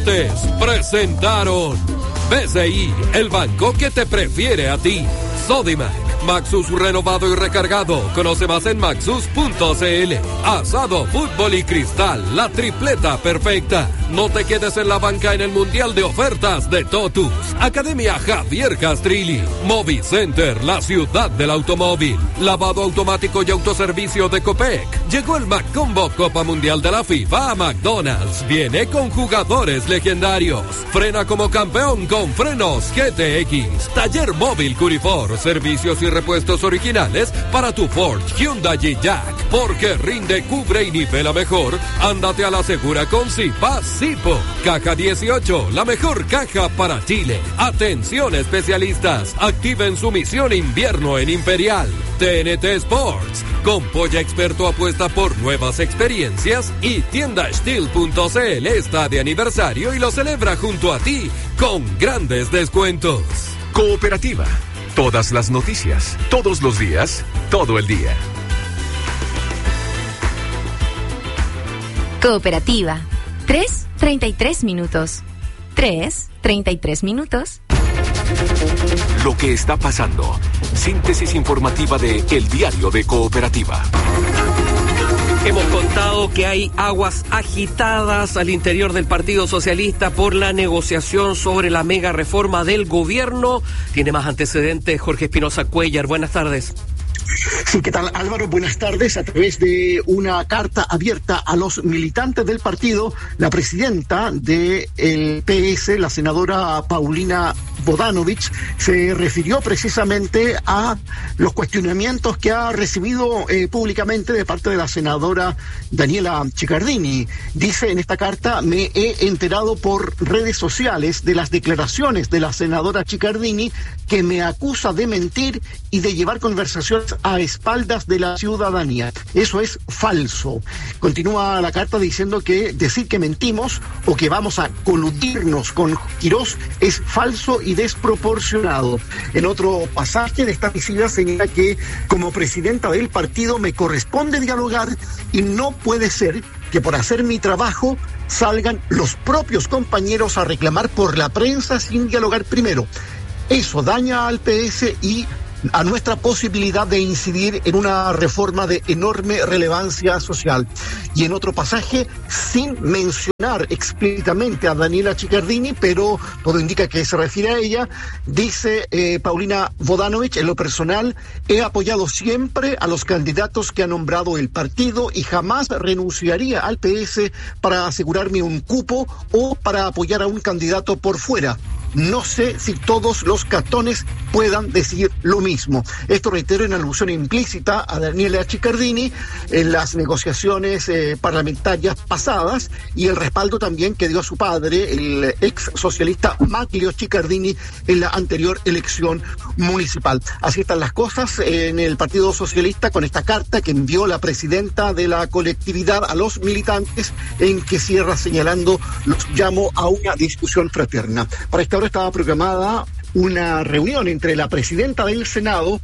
Deportes presentaron BCI, el banco que te prefiere a ti. Sodimac, Maxus renovado y recargado. Conoce más en maxus.cl. Asado, fútbol y cristal, la tripleta perfecta. No te quedes en la banca en el Mundial de Ofertas de Totus. Academia Javier Castrilli. Movicenter, la ciudad del automóvil. Lavado automático y autoservicio de Copec. Llegó el McCombo Copa Mundial de la FIFA a McDonald's. Viene con jugadores legendarios. Frena como campeón con frenos GTX. Taller móvil Curifor. Servicios y repuestos originales para tu Ford, Hyundai y Jack. Porque rinde, cubre y nivela mejor. Ándate a la segura con Sipo. Caja 18, la mejor caja para Chile. Atención especialistas. Activen su misión invierno en Imperial. TNT Sports. Con Polla Experto apuesta por nuevas experiencias y tiendasteel.cl está de aniversario y lo celebra junto a ti con grandes descuentos. Cooperativa. Todas las noticias, todos los días, todo el día. Cooperativa. 3:33 minutos. 3:33 minutos. Lo que está pasando. Síntesis informativa de El Diario de Cooperativa. Hemos contado que hay aguas agitadas al interior del Partido Socialista por la negociación sobre la mega reforma del gobierno. Tiene más antecedentes Jorge Espinosa Cuéllar. Buenas tardes. Sí, ¿qué tal, Álvaro? Buenas tardes. A través de una carta abierta a los militantes del partido, la presidenta del PS, la senadora Paulina Bodanovich, se refirió precisamente a los cuestionamientos que ha recibido públicamente de parte de la senadora Daniela Chiccardini. Dice en esta carta: me he enterado por redes sociales de las declaraciones de la senadora Chiccardini, que me acusa de mentir y de llevar conversaciones a espaldas de la ciudadanía. Eso es falso. Continúa la carta diciendo que decir que mentimos o que vamos a coludirnos con Quirós es falso y desproporcionado. En otro pasaje de esta misiva señala que como presidenta del partido me corresponde dialogar y no puede ser que por hacer mi trabajo salgan los propios compañeros a reclamar por la prensa sin dialogar primero. Eso daña al PS y a nuestra posibilidad de incidir en una reforma de enorme relevancia social. Y en otro pasaje, sin mencionar explícitamente a Daniela Chiccardini, pero todo indica que se refiere a ella, dice Paulina Bodanovich: en lo personal, he apoyado siempre a los candidatos que ha nombrado el partido y jamás renunciaría al PS para asegurarme un cupo o para apoyar a un candidato por fuera. No sé si todos los catones puedan decir lo mismo. Esto, reitero, en alusión implícita a Daniela Chiccardini en las negociaciones parlamentarias pasadas y el respaldo también que dio a su padre, el ex socialista Maglio Chiccardini, en la anterior elección municipal. Así están las cosas en el Partido Socialista con esta carta que envió la presidenta de la colectividad a los militantes, en que cierra señalando: los llamo a una discusión fraterna. Para esta hora estaba programada una reunión entre la presidenta del Senado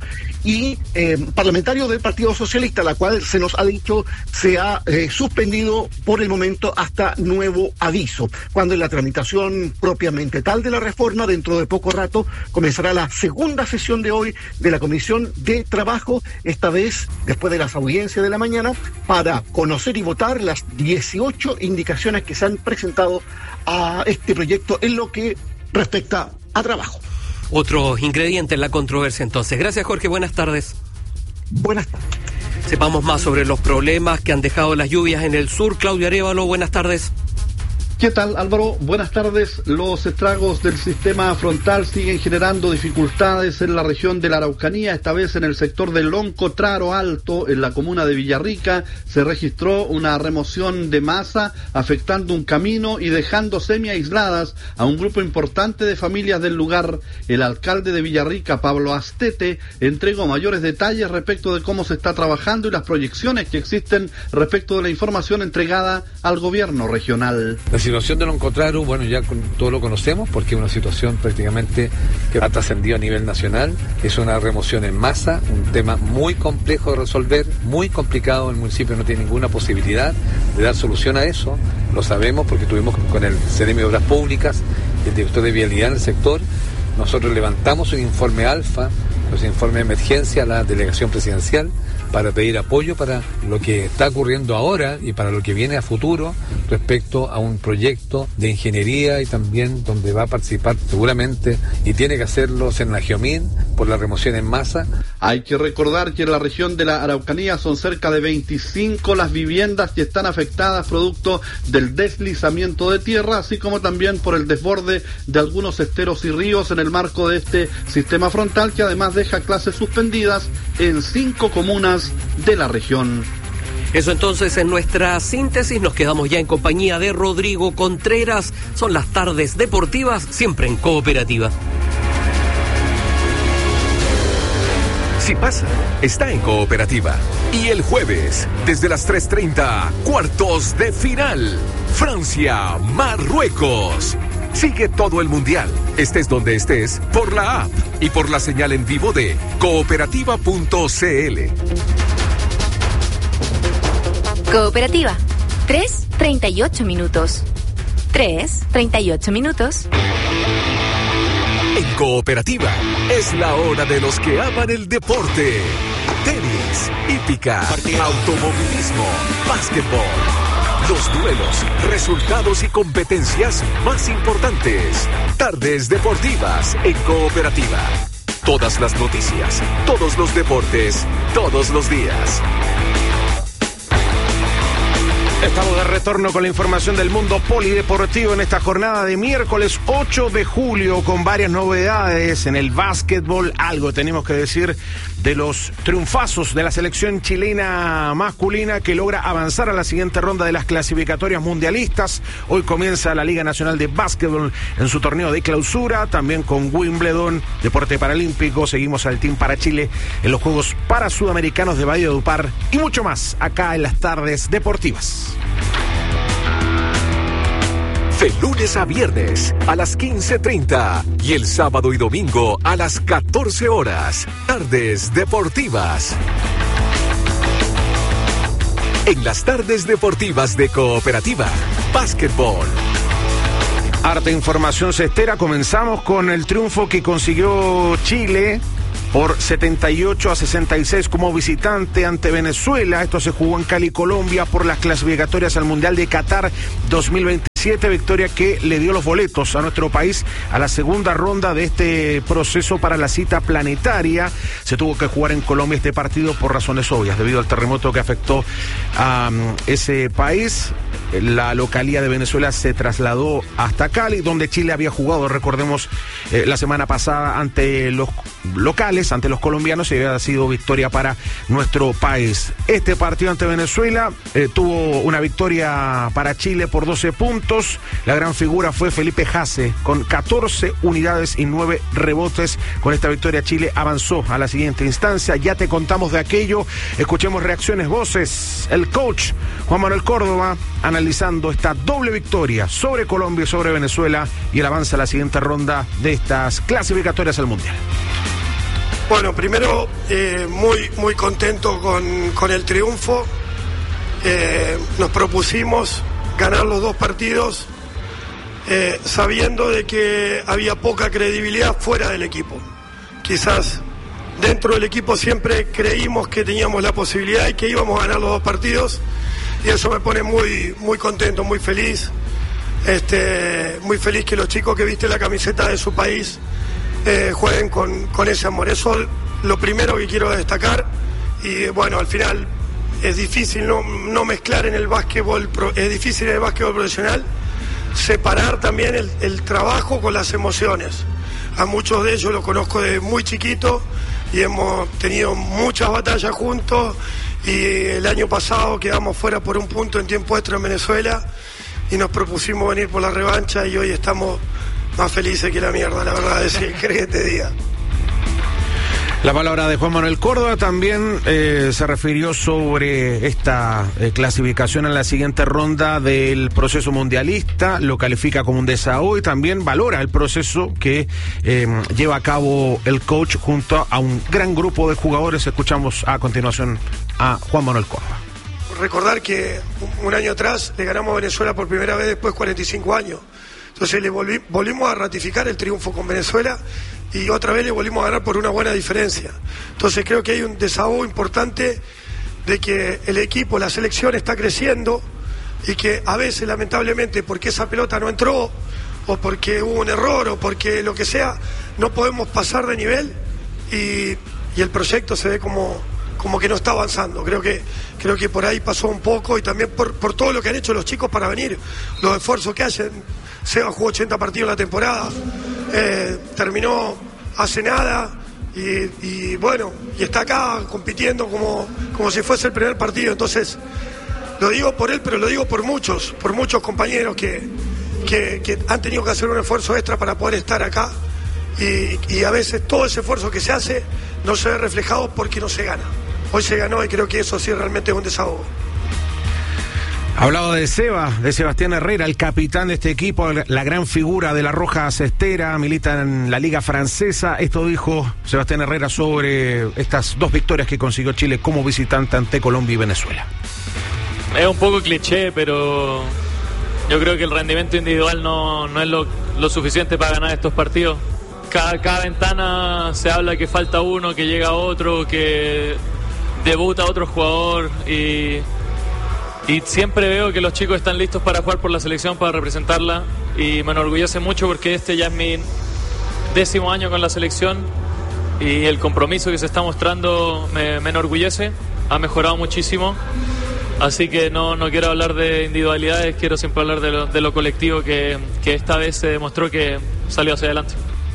y parlamentarios del Partido Socialista, la cual se nos ha dicho se ha suspendido por el momento hasta nuevo aviso. Cuando en la tramitación propiamente tal de la reforma, dentro de poco rato, comenzará la segunda sesión de hoy de la Comisión de Trabajo, esta vez después de las audiencias de la mañana, para conocer y votar las 18 indicaciones que se han presentado a este proyecto en lo que respecta a trabajo. Otro ingrediente en la controversia, entonces. Gracias, Jorge. Buenas tardes. Buenas tardes. Sepamos más sobre los problemas que han dejado las lluvias en el sur. Claudio Arévalo, buenas tardes. ¿Qué tal, Álvaro? Buenas tardes. Los estragos del sistema frontal siguen generando dificultades en la región de la Araucanía. Esta vez en el sector del Lonco-Traro Alto, en la comuna de Villarrica, se registró una remoción de masa afectando un camino y dejando semi-aisladas a un grupo importante de familias del lugar. El alcalde de Villarrica, Pablo Astete, entregó mayores detalles respecto de cómo se está trabajando y las proyecciones que existen respecto de la información entregada al gobierno regional. La situación de Loncotraro, bueno, ya todos lo conocemos porque es una situación prácticamente que ha trascendido a nivel nacional. Es una remoción en masa, un tema muy complejo de resolver, muy complicado. El municipio no tiene ninguna posibilidad de dar solución a eso. Lo sabemos porque estuvimos con el CNM de Obras Públicas, el director de Vialidad en el sector. Nosotros levantamos un informe alfa, un informe de emergencia a la delegación presidencial para pedir apoyo para lo que está ocurriendo ahora y para lo que viene a futuro respecto a un proyecto de ingeniería y también donde va a participar seguramente y tiene que hacerlo Senagiomin por la remoción en masa. Hay que recordar que en la región de la Araucanía son cerca de 25 las viviendas que están afectadas producto del deslizamiento de tierra, así como también por el desborde de algunos esteros y ríos en el marco de este sistema frontal que además deja clases suspendidas en 5 comunas de la región. Eso entonces en nuestra síntesis. Nos quedamos ya en compañía de Rodrigo Contreras. Son las tardes deportivas, siempre en Cooperativa. Si pasa, está en Cooperativa. Y el jueves, desde las 3:30, cuartos de final. Francia, Marruecos. Sigue todo el mundial, estés donde estés, por la app y por la señal en vivo de cooperativa.cl. Cooperativa, 3:38 minutos. 3:38 minutos. En Cooperativa, es la hora de los que aman el deporte. Tenis, hípica, automovilismo, básquetbol. Los duelos, resultados y competencias más importantes. Tardes deportivas en Cooperativa. Todas las noticias, todos los deportes, todos los días. Estamos de retorno con la información del mundo polideportivo en esta jornada de miércoles 8 de julio con varias novedades en el básquetbol. Algo tenemos que decir de los triunfazos de la selección chilena masculina que logra avanzar a la siguiente ronda de las clasificatorias mundialistas. Hoy comienza la Liga Nacional de Básquetbol en su torneo de clausura, también con Wimbledon, deporte paralímpico. Seguimos al Team para Chile en los Juegos para Sudamericanos de Valledupar y mucho más acá en las tardes deportivas. De lunes a viernes a las 15:30 y el sábado y domingo a las 14 horas. Tardes deportivas. En las tardes deportivas de Cooperativa, básquetbol. Harta información cestera. Comenzamos con el triunfo que consiguió Chile por 78-66 como visitante ante Venezuela. Esto se jugó en Cali, Colombia, por las clasificatorias al Mundial de Qatar 2027. Victoria que le dio los boletos a nuestro país a la segunda ronda de este proceso para la cita planetaria. Se tuvo que jugar en Colombia este partido por razones obvias, debido al terremoto que afectó a ese país. La localía de Venezuela se trasladó hasta Cali, donde Chile había jugado, recordemos, la semana pasada ante los locales, ante los colombianos, y había sido victoria para nuestro país. Este partido ante Venezuela tuvo una victoria para Chile por 12 puntos. La gran figura fue Felipe Haase, con 14 unidades y 9 rebotes. Con esta victoria Chile avanzó a la siguiente instancia. Ya te contamos de aquello. Escuchemos reacciones, voces. El coach Juan Manuel Córdoba analizando esta doble victoria sobre Colombia y sobre Venezuela y el avance a la siguiente ronda de estas clasificatorias al Mundial. Bueno, primero muy contento con el triunfo. Nos propusimos ganar los dos partidos sabiendo de que había poca credibilidad fuera del equipo. Quizás dentro del equipo siempre creímos que teníamos la posibilidad y que íbamos a ganar los dos partidos, y eso me pone muy contento, muy feliz. Muy feliz que los chicos que visten la camiseta de su país jueguen con ese amor. Eso es lo primero que quiero destacar. Y bueno, al final es difícil no mezclar en el básquetbol, es difícil en el básquetbol profesional separar también el trabajo con las emociones. A muchos de ellos los conozco de muy chiquito y hemos tenido muchas batallas juntos, y el año pasado quedamos fuera por un punto en tiempo extra en Venezuela y nos propusimos venir por la revancha, y hoy estamos más felices que la mierda, la verdad, decir, ¿qué te diga? La palabra de Juan Manuel Córdoba también se refirió sobre esta clasificación en la siguiente ronda del proceso mundialista, lo califica como un desahogo y también valora el proceso que lleva a cabo el coach junto a un gran grupo de jugadores. Escuchamos a continuación a Juan Manuel Córdoba. Recordar que un año atrás le ganamos a Venezuela por primera vez después de 45 años. Entonces le volvimos a ratificar el triunfo con Venezuela y otra vez le volvimos a ganar por una buena diferencia. Entonces creo que hay un desahogo importante de que el equipo, la selección está creciendo y que a veces lamentablemente porque esa pelota no entró o porque hubo un error o porque lo que sea, no podemos pasar de nivel y el proyecto se ve como que no está avanzando. Creo que por ahí pasó un poco y también por todo lo que han hecho los chicos para venir, los esfuerzos que hacen. Seba jugó 80 partidos en la temporada, terminó hace nada y bueno, y está acá compitiendo como si fuese el primer partido. Entonces, lo digo por él, pero lo digo por muchos compañeros que han tenido que hacer un esfuerzo extra para poder estar acá y a veces todo ese esfuerzo que se hace no se ve reflejado porque no se gana. Hoy se ganó y creo que eso sí realmente es un desahogo. Hablado de Sebastián Herrera, el capitán de este equipo, la gran figura de la Roja Cestera, milita en la Liga Francesa. Esto dijo Sebastián Herrera sobre estas dos victorias que consiguió Chile como visitante ante Colombia y Venezuela. Es un poco cliché, pero yo creo que el rendimiento individual no es lo suficiente para ganar estos partidos. Cada ventana se habla que falta uno, que llega otro, que debuta otro jugador y siempre veo que los chicos están listos para jugar por la selección, para representarla y me enorgullece mucho porque este ya es mi 10º año con la selección y el compromiso que se está mostrando me enorgullece, ha mejorado muchísimo, así que no quiero hablar de individualidades, quiero siempre hablar de lo colectivo que esta vez se demostró que salió hacia adelante.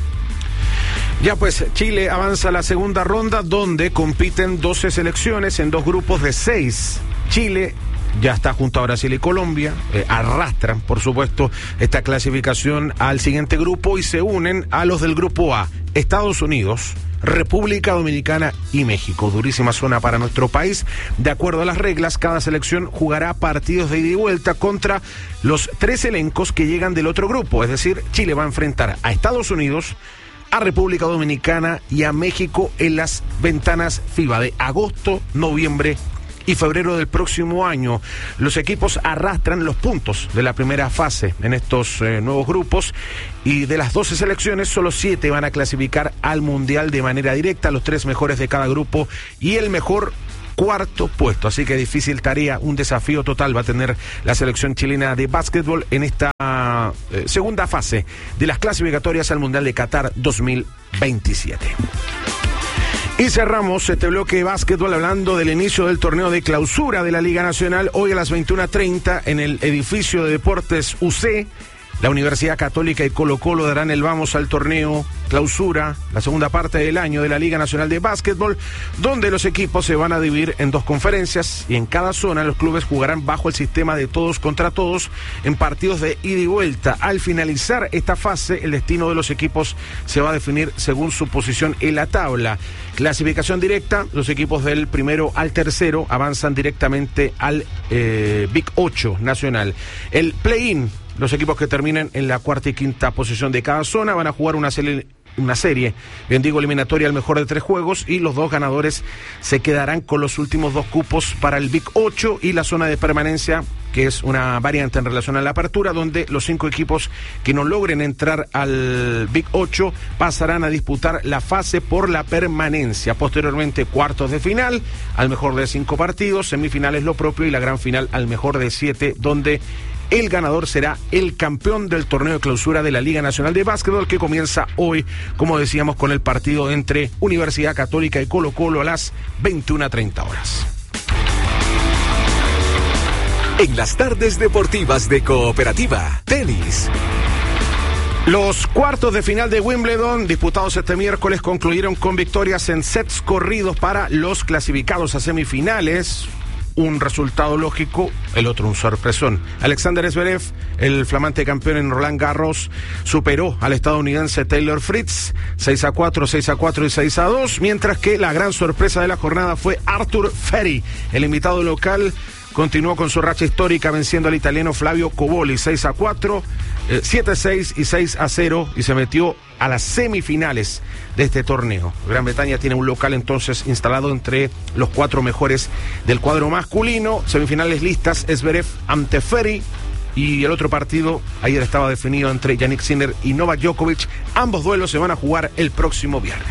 Ya pues, Chile avanza a la segunda ronda donde compiten 12 selecciones en dos grupos de 6. Chile ya está junto a Brasil y Colombia, arrastran por supuesto esta clasificación al siguiente grupo y se unen a los del grupo A, Estados Unidos, República Dominicana y México. Durísima zona para nuestro país. De acuerdo a las reglas, cada selección jugará partidos de ida y vuelta contra los 3 elencos que llegan del otro grupo, es decir, Chile va a enfrentar a Estados Unidos, a República Dominicana y a México en las ventanas FIBA de agosto, noviembre y febrero del próximo año. Los equipos arrastran los puntos de la primera fase en estos nuevos grupos y de las 12 selecciones solo 7 van a clasificar al Mundial de manera directa, los 3 mejores de cada grupo y el mejor cuarto puesto, así que difícil tarea, un desafío total va a tener la selección chilena de básquetbol en esta segunda fase de las clasificatorias al Mundial de Qatar 2027. Y cerramos este bloque de básquetbol hablando del inicio del torneo de clausura de la Liga Nacional. Hoy a las 21:30 en el edificio de Deportes UC, la Universidad Católica y Colo-Colo darán el vamos al torneo clausura, la segunda parte del año de la Liga Nacional de Básquetbol, donde los equipos se van a dividir en 2 conferencias y en cada zona los clubes jugarán bajo el sistema de todos contra todos en partidos de ida y vuelta. Al finalizar esta fase, el destino de los equipos se va a definir según su posición en la tabla. Clasificación directa, los equipos del primero al tercero avanzan directamente al Big 8 nacional. El play-in, los equipos que terminen en la cuarta y quinta posición de cada zona van a jugar una serie, bien digo, eliminatoria al mejor de 3 juegos y los 2 ganadores se quedarán con los últimos 2 cupos para el Big 8 y la zona de permanencia, que es una variante en relación a la apertura, donde los 5 equipos que no logren entrar al Big 8 pasarán a disputar la fase por la permanencia. Posteriormente, cuartos de final, al mejor de 5 partidos, semifinales lo propio y la gran final al mejor de 7, donde el ganador será el campeón del torneo de clausura de la Liga Nacional de Básquetbol, que comienza hoy, como decíamos, con el partido entre Universidad Católica y Colo-Colo a las 21:30 horas. En las tardes deportivas de Cooperativa, tenis. Los cuartos de final de Wimbledon, disputados este miércoles, concluyeron con victorias en sets corridos para los clasificados a semifinales. un resultado lógico, el otro un sorpresón. Alexander Zverev, el flamante campeón en Roland Garros, superó al estadounidense Taylor Fritz 6-4, 6-4 y 6-2, mientras que la gran sorpresa de la jornada fue Arthur Ferri. El invitado local continuó con su racha histórica venciendo al italiano Flavio Cobolli 6-4, 7-6 y 6-0 y se metió a las semifinales de este torneo. Gran Bretaña tiene un local entonces instalado entre los 4 mejores del cuadro masculino. Semifinales listas, Zverev ante Ferri. Y el otro partido ayer estaba definido entre Jannik Sinner y Novak Djokovic. Ambos duelos se van a jugar el próximo viernes.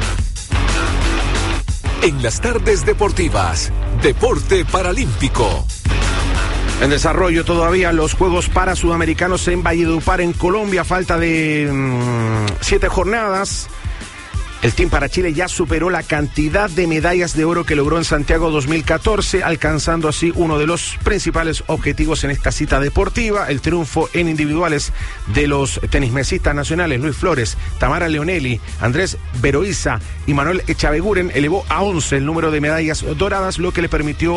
En las tardes deportivas, Deporte Paralímpico. En desarrollo todavía los Juegos para Sudamericanos en Valledupar, en Colombia, falta de 7 jornadas. El Team para Chile ya superó la cantidad de medallas de oro que logró en Santiago 2014, alcanzando así uno de los principales objetivos en esta cita deportiva, el triunfo en individuales de los tenismesistas nacionales Luis Flores, Tamara Leonelli, Andrés Beroiza y Manuel Echaveguren elevó a 11 el número de medallas doradas, lo que le permitió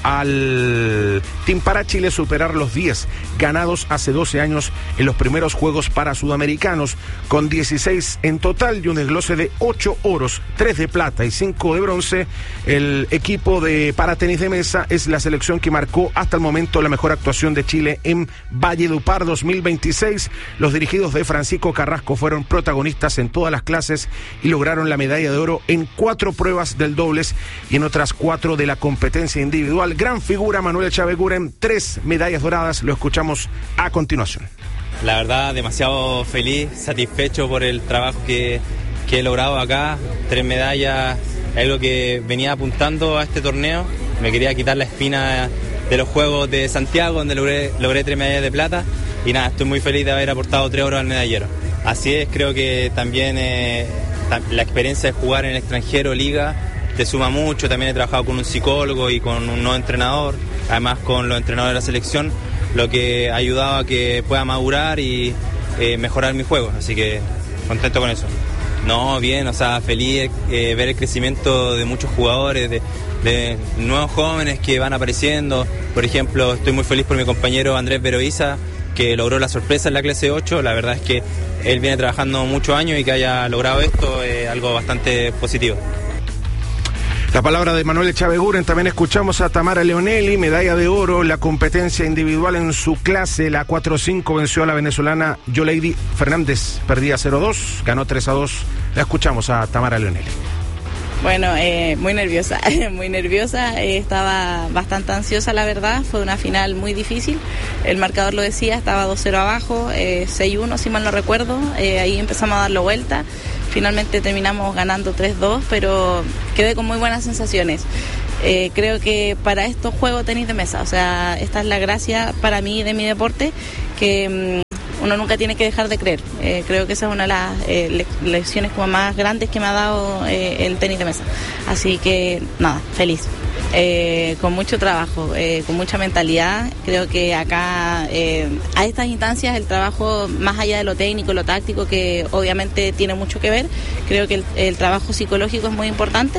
al Team para Chile superar los 10 ganados hace 12 años en los primeros Juegos para Sudamericanos, con 16 en total y un desglose de 8 oros, 3 de plata y 5 de bronce. El equipo de paratenis de mesa es la selección que marcó hasta el momento la mejor actuación de Chile en Valledupar 2026. Los dirigidos de Francisco Carrasco fueron protagonistas en todas las clases y lograron la medalla de oro en 4 pruebas del dobles y en otras 4 de la competencia individual. Gran figura Manuel Echaveguren, 3 medallas doradas, lo escuchamos a continuación. La verdad, demasiado feliz, satisfecho por el trabajo que he logrado acá. 3 medallas, algo que venía apuntando a este torneo. Me quería quitar la espina de los Juegos de Santiago, donde logré 3 medallas de plata. Y nada, estoy muy feliz de haber aportado 3 oros al medallero. Así es, creo que también la experiencia de jugar en el extranjero, liga, te suma mucho. También he trabajado con un psicólogo y con un nuevo entrenador, además con los entrenadores de la selección, lo que ha ayudado a que pueda madurar y mejorar mi juego. Así que contento con eso. No, bien, o sea, feliz ver el crecimiento de muchos jugadores, de nuevos jóvenes que van apareciendo. Por ejemplo, estoy muy feliz por mi compañero Andrés Beroiza, que logró la sorpresa en la clase 8. La verdad es que él viene trabajando muchos años y que haya logrado esto es algo bastante positivo. La palabra de Manuel Echaveguren. También escuchamos a Tamara Leonelli, medalla de oro en la competencia individual en su clase. La 4-5 venció a la venezolana Yoleidy Fernández, perdía 0-2, ganó 3-2. La escuchamos a Tamara Leonelli. Bueno, muy nerviosa, estaba bastante ansiosa, la verdad. Fue una final muy difícil, el marcador lo decía, estaba 2-0 abajo, 6-1 si mal no recuerdo, ahí empezamos a darlo vuelta. Finalmente terminamos ganando 3-2, pero quedé con muy buenas sensaciones. Creo que para estos juegos tenis de mesa, o sea, esta es la gracia para mí de mi deporte, que uno nunca tiene que dejar de creer. Creo que esa es una de las lecciones como más grandes que me ha dado el tenis de mesa. Así que nada, feliz. Con mucho trabajo, con mucha mentalidad. Creo que acá, a estas instancias, el trabajo más allá de lo técnico, lo táctico, que obviamente tiene mucho que ver, creo que el trabajo psicológico es muy importante.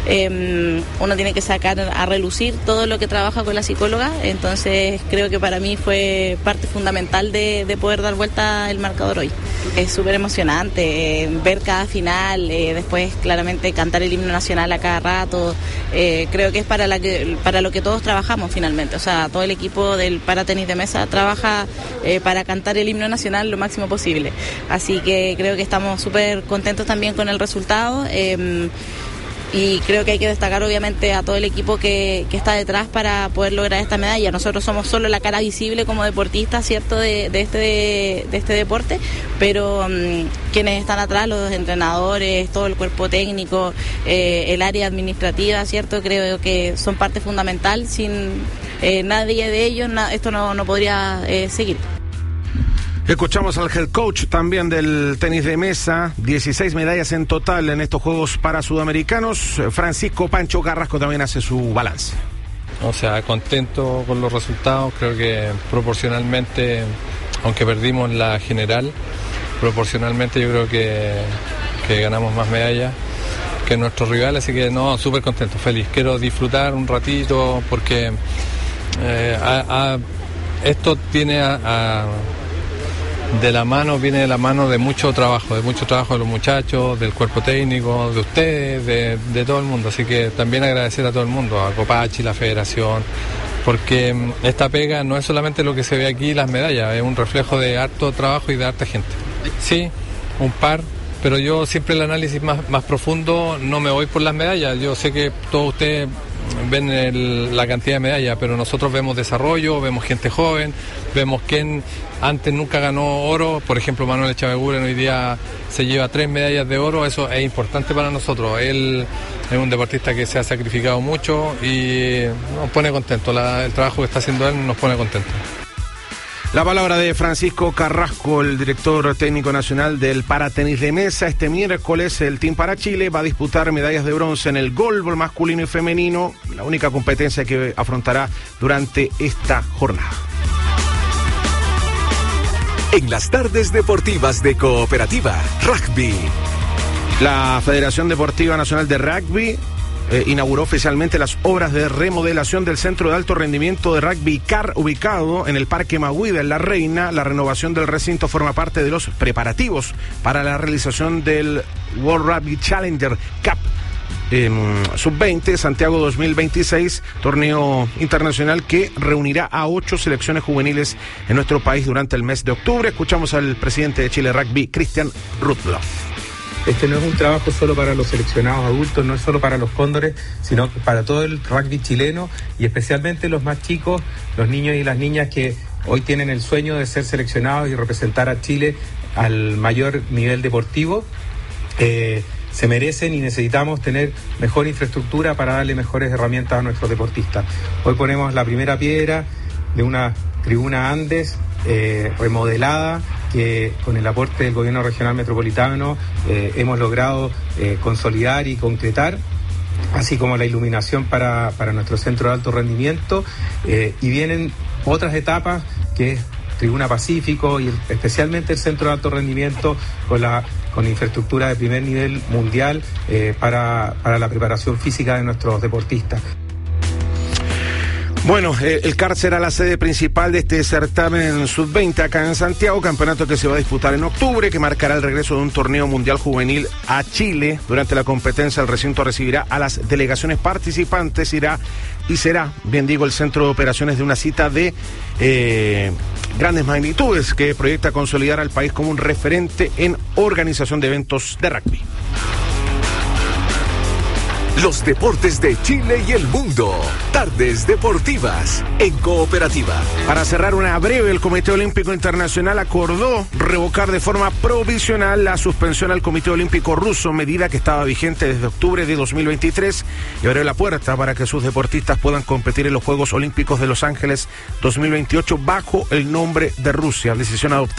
Uno tiene que sacar a relucir todo lo que trabaja con la psicóloga, entonces creo que para mí fue parte fundamental de poder dar vuelta el marcador hoy. Es súper emocionante ver cada final, después claramente cantar el himno nacional a cada rato. Creo que es para lo que todos trabajamos finalmente, o sea, todo el equipo del paratenis de mesa trabaja para cantar el himno nacional lo máximo posible, así que creo que estamos súper contentos también con el resultado. Y creo que hay que destacar obviamente a todo el equipo que está detrás para poder lograr esta medalla. Nosotros somos solo la cara visible como deportistas, ¿cierto?, de este deporte, pero quienes están atrás, los entrenadores, todo el cuerpo técnico, el área administrativa, ¿cierto?, creo que son parte fundamental. Sin nadie de ellos esto no podría seguir. Escuchamos al head coach también del tenis de mesa, 16 medallas en total en estos Juegos para Sudamericanos. Francisco Pancho Carrasco también hace su balance. O sea, contento con los resultados, creo que proporcionalmente, aunque perdimos la general, proporcionalmente yo creo que ganamos más medallas. nuestros rivales, así que no, súper contento, feliz. Quiero disfrutar un ratito porque esto viene de la mano de mucho trabajo de los muchachos, del cuerpo técnico, de ustedes, de todo el mundo, así que también agradecer a todo el mundo, a Copachi, la federación, porque esta pega no es solamente lo que se ve aquí, las medallas, es un reflejo de harto trabajo y de harta gente. Sí, un par, pero yo siempre el análisis más profundo no me voy por las medallas. Yo sé que todos ustedes ven la cantidad de medallas, pero nosotros vemos desarrollo, vemos gente joven, vemos quién antes nunca ganó oro. Por ejemplo, Manuel Echaveguren hoy día se lleva 3 medallas de oro, eso es importante para nosotros. Él es un deportista que se ha sacrificado mucho y nos pone contento. El trabajo que está haciendo él nos pone contento. La palabra de Francisco Carrasco, el director técnico nacional del paratenis de mesa. Este miércoles el Team para Chile va a disputar medallas de bronce en el golbol masculino y femenino, la única competencia que afrontará durante esta jornada. En las tardes deportivas de Cooperativa, rugby. La Federación Deportiva Nacional de Rugby inauguró oficialmente las obras de remodelación del Centro de Alto Rendimiento de Rugby CAR, ubicado en el Parque Maguida, en La Reina. La renovación del recinto forma parte de los preparativos para la realización del World Rugby Challenger Cup Sub-20 Santiago 2026, torneo internacional que reunirá a 8 selecciones juveniles en nuestro país durante el mes de octubre. Escuchamos al presidente de Chile Rugby, Cristian Rudloff. Este no es un trabajo solo para los seleccionados adultos, no es solo para los cóndores, sino para todo el rugby chileno y especialmente los más chicos, los niños y las niñas que hoy tienen el sueño de ser seleccionados y representar a Chile al mayor nivel deportivo. Se merecen y necesitamos tener mejor infraestructura para darle mejores herramientas a nuestros deportistas. Hoy ponemos la primera piedra de una tribuna Andes remodelada, que con el aporte del gobierno regional metropolitano hemos logrado consolidar y concretar, así como la iluminación para nuestro centro de alto rendimiento, y vienen otras etapas que es Tribuna Pacífico y especialmente el centro de alto rendimiento con infraestructura de primer nivel mundial para la preparación física de nuestros deportistas. Bueno, el CAR será la sede principal de este certamen sub-20 acá en Santiago, campeonato que se va a disputar en octubre, que marcará el regreso de un torneo mundial juvenil a Chile. Durante la competencia el recinto recibirá a las delegaciones participantes, y será, bien digo, el centro de operaciones de una cita de grandes magnitudes que proyecta consolidar al país como un referente en organización de eventos de rugby. Los deportes de Chile y el mundo. Tardes deportivas en Cooperativa. Para cerrar una breve, el Comité Olímpico Internacional acordó revocar de forma provisional la suspensión al Comité Olímpico Ruso, medida que estaba vigente desde octubre de 2023 y abrió la puerta para que sus deportistas puedan competir en los Juegos Olímpicos de Los Ángeles 2028 bajo el nombre de Rusia. Decisión adoptada